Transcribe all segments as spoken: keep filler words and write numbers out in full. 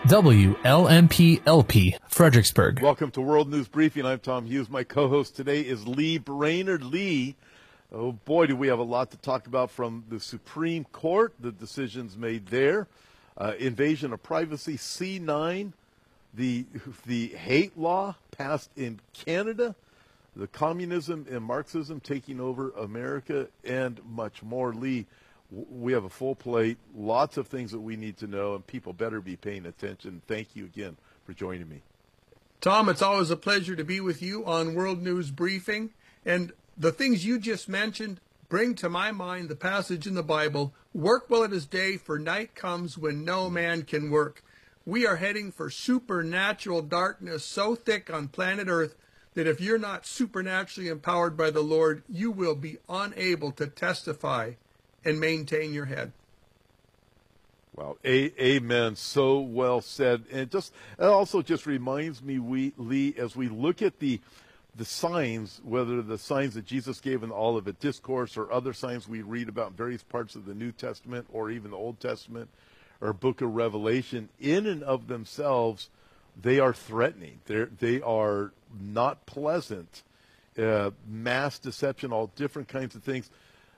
W L M P L P, Fredericksburg. Welcome to World News Briefing. I'm Tom Hughes. My co-host today is Lee Brainerd. Lee, oh boy, do we have a lot to talk about from the Supreme Court, the decisions made there, uh, invasion of privacy, C nine, the the hate law passed in Canada, the communism and Marxism taking over America, and much more. Lee, we have a full plate, lots of things that we need to know, and people better be paying attention. Thank you again for joining me. Tom, it's always a pleasure to be with you on World News Briefing. And the things you just mentioned bring to my mind the passage in the Bible, work while it is day, for night comes when no man can work. We are heading for supernatural darkness so thick on planet Earth that if you're not supernaturally empowered by the Lord, you will be unable to testify and maintain your head. Wow, a- amen. So well said. And just it also just reminds me, we Lee, as we look at the the signs, whether the signs that Jesus gave in the Olivet Discourse or other signs we read about in various parts of the New Testament or even the Old Testament or Book of Revelation, in and of themselves, they are threatening. They they are not pleasant. Uh, mass deception, all different kinds of things,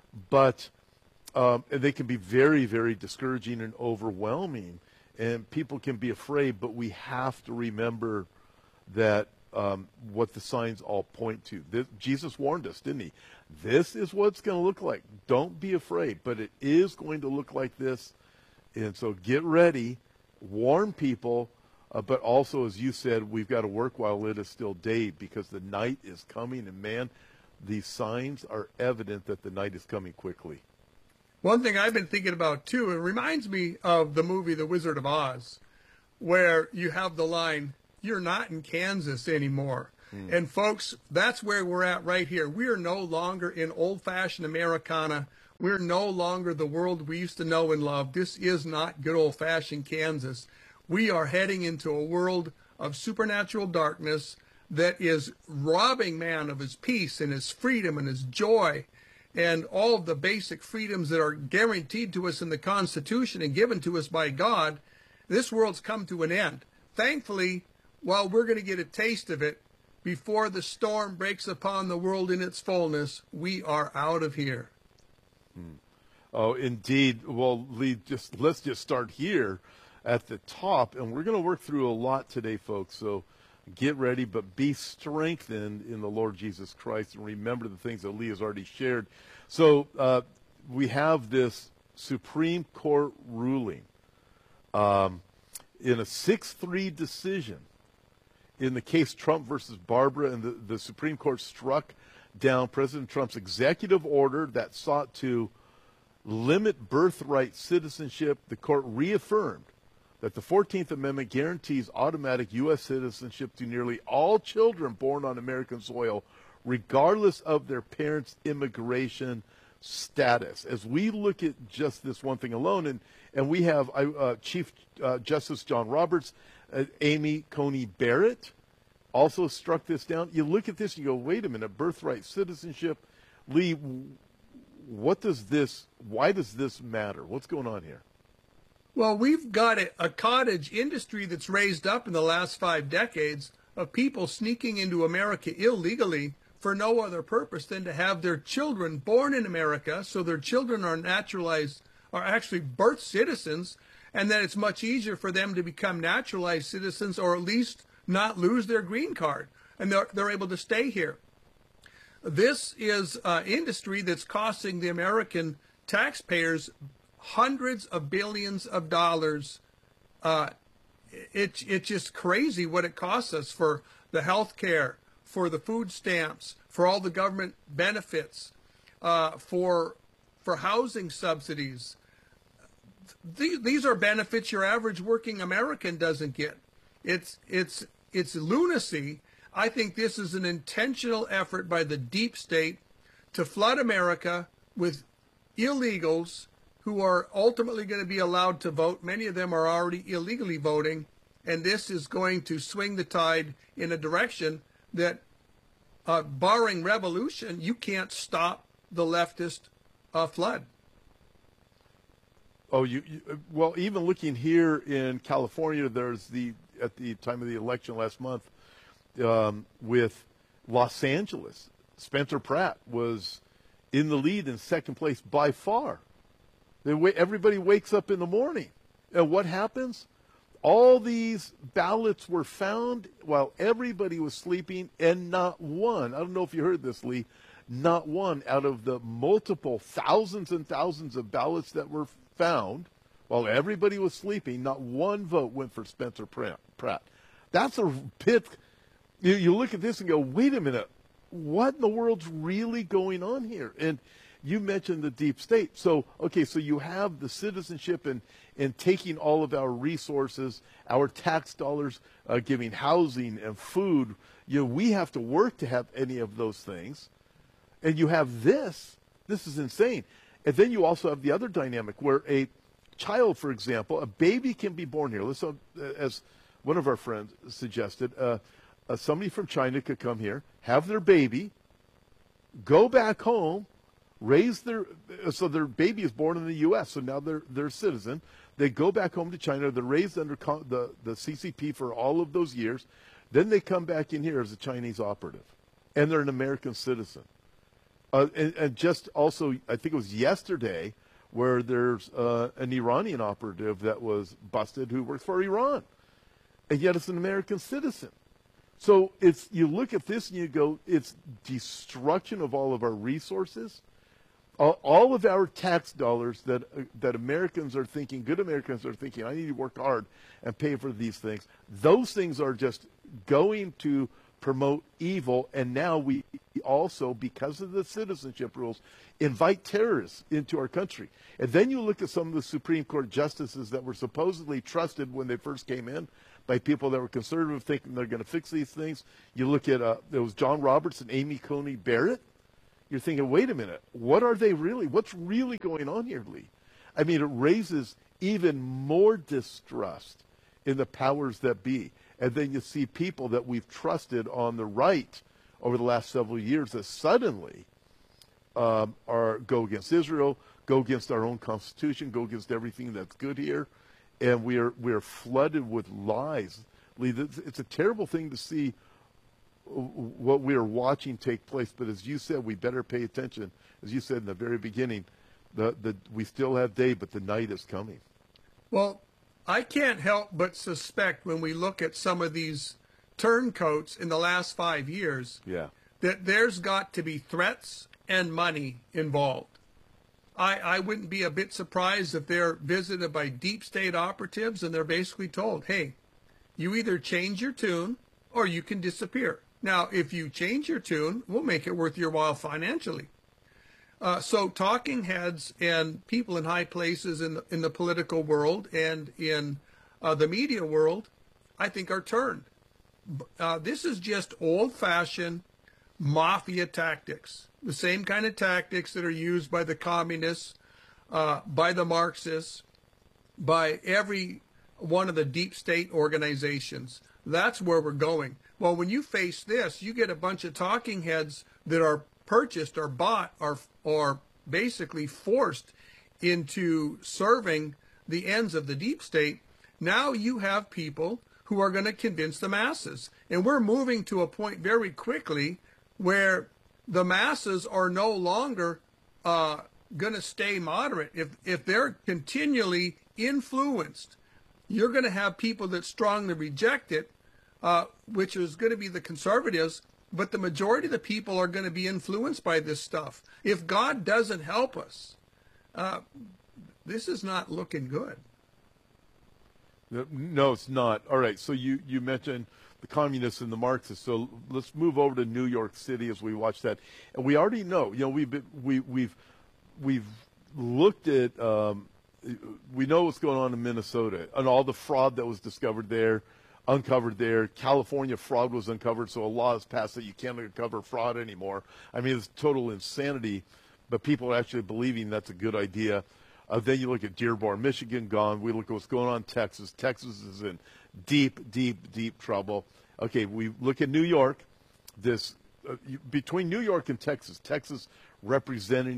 but Um, and they can be very, very discouraging and overwhelming, and people can be afraid, but we have to remember that um, what the signs all point to. This, Jesus warned us, didn't he? This is what it's going to look like. Don't be afraid, but it is going to look like this, and so get ready, warn people, uh, but also, as you said, we've got to work while it is still day, because the night is coming, and man, these signs are evident that the night is coming quickly. One thing I've been thinking about, too, it reminds me of the movie The Wizard of Oz, where you have the line, "You're not in Kansas anymore." Mm. And, folks, that's where we're at right here. We are no longer in old-fashioned Americana. We're no longer the world we used to know and love. This is not good old-fashioned Kansas. We are heading into a world of supernatural darkness that is robbing man of his peace and his freedom and his joy, and all of the basic freedoms that are guaranteed to us in the Constitution and given to us by God. This world's come to an end. Thankfully, while we're going to get a taste of it, before the storm breaks upon the world in its fullness, we are out of here. Hmm. Oh, indeed. Well, Lee, just let's just start here at the top, and we're going to work through a lot today, folks, so get ready, but be strengthened in the Lord Jesus Christ, and remember the things that Lee has already shared. So uh, we have this Supreme Court ruling um, in a six three decision in the case Trump versus Barbara, and the, the Supreme Court struck down President Trump's executive order that sought to limit birthright citizenship. The court reaffirmed that the fourteenth Amendment guarantees automatic U S citizenship to nearly all children born on American soil, regardless of their parents' immigration status. As we look at just this one thing alone, and, and we have uh, Chief uh, Justice John Roberts, uh, Amy Coney Barrett also struck this down. You look at this and you go, wait a minute, birthright citizenship. Lee, what does this, why does this matter? What's going on here? Well, we've got a, a cottage industry that's raised up in the last five decades of people sneaking into America illegally for no other purpose than to have their children born in America, so their children are naturalized, are actually birth citizens, and then it's much easier for them to become naturalized citizens, or at least not lose their green card, and they're, they're able to stay here. This is an industry that's costing the American taxpayers hundreds of billions of dollars. Uh, it, it's just crazy what it costs us for the health care, for the food stamps, for all the government benefits, uh, for for housing subsidies. These, these are benefits your average working American doesn't get. It's it's it's lunacy. I think this is an intentional effort by the deep state to flood America with illegals who are ultimately going to be allowed to vote. Many of them are already illegally voting, and this is going to swing the tide in a direction that, uh, barring revolution, you can't stop the leftist uh, flood. Oh, you, you well, even looking here in California, there's the at the time of the election last month um, with Los Angeles, Spencer Pratt was in the lead in second place by far. They wa- everybody wakes up in the morning, and what happens? All these ballots were found while everybody was sleeping, and not one, I don't know if you heard this, Lee, not one out of the multiple thousands and thousands of ballots that were found while everybody was sleeping, not one vote went for Spencer Pratt. That's a pit. You, you look at this and go, wait a minute, what in the world's really going on here? And you mentioned the deep state. So, okay, so you have the citizenship and, and taking all of our resources, our tax dollars, uh, giving housing and food. You know, we have to work to have any of those things. And you have this. This is insane. And then you also have the other dynamic where a child, for example, a baby can be born here. Let's, uh, as one of our friends suggested, uh, uh, somebody from China could come here, have their baby, go back home, raise their so their baby is born in the U S So now they're they're a citizen. They go back home to China. They're raised under con- the the C C P for all of those years. Then they come back in here as a Chinese operative, and they're an American citizen. Uh, and, and just also, I think it was yesterday, where there's uh, an Iranian operative that was busted who works for Iran, and yet it's an American citizen. So it's you look at this and you go, it's destruction of all of our resources, all, all of our tax dollars that uh, that Americans are thinking, good Americans are thinking, I need to work hard and pay for these things. Those things are just going to promote evil, and now we also, because of the citizenship rules, invite terrorists into our country. And then you look at some of the Supreme Court justices that were supposedly trusted when they first came in by people that were conservative, thinking they're going to fix these things. You look at, uh, there was John Roberts and Amy Coney Barrett. You're thinking, wait a minute, what are they really, what's really going on here, Lee? I mean, it raises even more distrust in the powers that be. And then you see people that we've trusted on the right over the last several years that suddenly um, are go against Israel, go against our own Constitution, go against everything that's good here, and we are we are flooded with lies. Lee, it's a terrible thing to see what we are watching take place. But as you said, we better pay attention. As you said in the very beginning, the the we still have day, but the night is coming. Well, I can't help but suspect when we look at some of these turncoats in the last five years yeah. that there's got to be threats and money involved. I, I wouldn't be a bit surprised if they're visited by deep state operatives and they're basically told, hey, you either change your tune or you can disappear. Now, if you change your tune, we'll make it worth your while financially. Uh, so talking heads and people in high places in the, in the political world and in uh, the media world, I think, are turned. Uh, this is just old-fashioned mafia tactics, the same kind of tactics that are used by the communists, uh, by the Marxists, by every one of the deep state organizations. That's where we're going. Well, when you face this, you get a bunch of talking heads that are purchased or bought or or basically forced into serving the ends of the deep state. Now you have people who are going to convince the masses. And we're moving to a point very quickly where the masses are no longer uh, going to stay moderate. If, if they're continually influenced, you're going to have people that strongly reject it, uh, which is going to be the conservatives. But the majority of the people are going to be influenced by this stuff. If God doesn't help us, uh, this is not looking good. No, it's not. All right, so you, you mentioned the communists and the Marxists. So let's move over to New York City as we watch that. And we already know, you know, we've been, we, we've we've looked at, um, we know what's going on in Minnesota and all the fraud that was discovered there. Uncovered there. California fraud was uncovered, so a law is passed that you can't uncover fraud anymore. I mean, it's total insanity, but people are actually believing that's a good idea. Uh, then you look at Dearborn, Michigan, gone. We look at what's going on in Texas. Texas is in deep, deep, deep trouble. Okay, we look at New York. This uh, you, between New York and Texas, Texas representing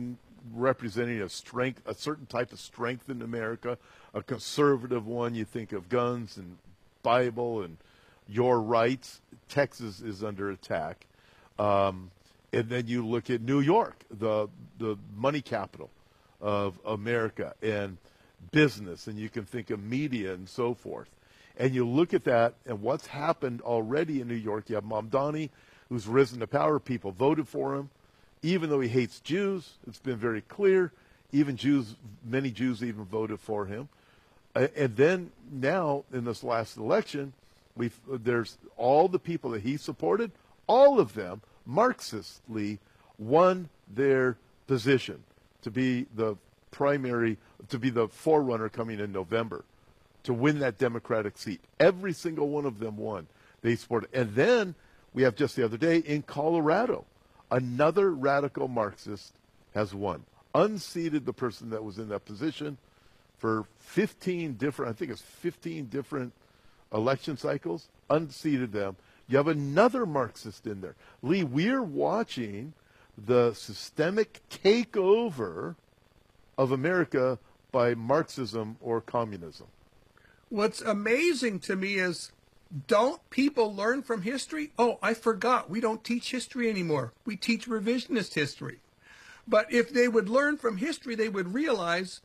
representing a strength, a certain type of strength in America, a conservative one. You think of guns and Bible and your rights. Texas is under attack. Um, and then you look at New York, the the money capital of America, and business, and you can think of media and so forth. And you look at that and what's happened already in New York. You have Mamdani, who's risen to power. People voted for him, even though he hates Jews. It's been very clear. Even Jews, many Jews even voted for him. Uh, and then now, in this last election, we've, there's all the people that he supported, all of them, Marxistly, won their position to be the primary, to be the forerunner coming in November, to win that Democratic seat. Every single one of them won. They supported. And then we have just the other day in Colorado, another radical Marxist has won. Unseated the person that was in that position for fifteen different, I think it's fifteen different election cycles, unseated them. You have another Marxist in there. Lee, we're watching the systemic takeover of America by Marxism or communism. What's amazing to me is, don't people learn from history? Oh, I forgot. We don't teach history anymore. We teach revisionist history. But if they would learn from history, they would realize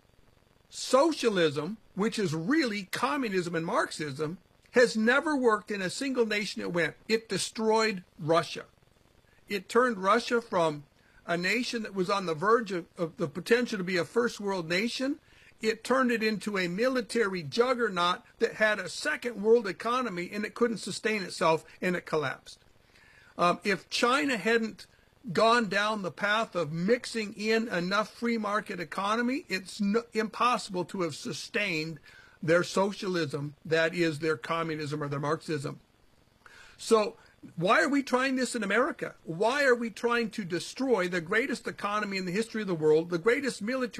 socialism, which is really communism and Marxism, has never worked in a single nation it went. It destroyed Russia. It turned Russia from a nation that was on the verge of, of the potential to be a first world nation. It turned it into a military juggernaut that had a second world economy, and it couldn't sustain itself, and it collapsed. Um, if China hadn't gone down the path of mixing in enough free market economy, it's no, impossible to have sustained their socialism, that is their communism or their Marxism. So why are we trying this in America? Why are we trying to destroy the greatest economy in the history of the world, the greatest military